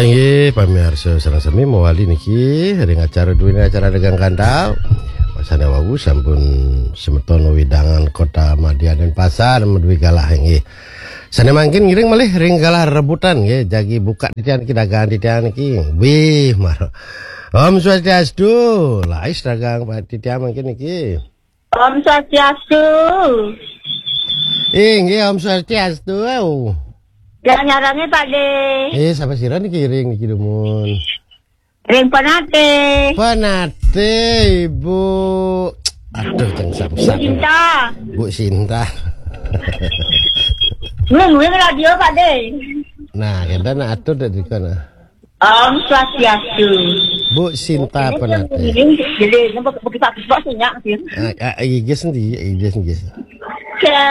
Inggih pamirsa sareng sami mawali niki ring acara dagang kandang. Pasane wau sampun semeton widangan kota Madya dan pasar meduwi galah nggih. Sane mangkin ngiring malih ring galah rebutan nggih jagi buka titian iki dagangan titian iki. Wih mar. Om Swastiastu. Lais dagang titian mangkin iki. Om Swastiastu. Nggih Om Swastiastu. Nyarane Pak De. Sampai sira niki ring niki dumun. Ring Penate. Penate, Ibu. Aduh, ceng samsak. Sinta. Bu Sinta. Ngomong radio Pak De. Nah, kita nak atur dari kana. Om Swastiastu. Bu Sinta Penate. Jadi, nampak begitu aku senyak sih. Iya sendiri, iya sendiri.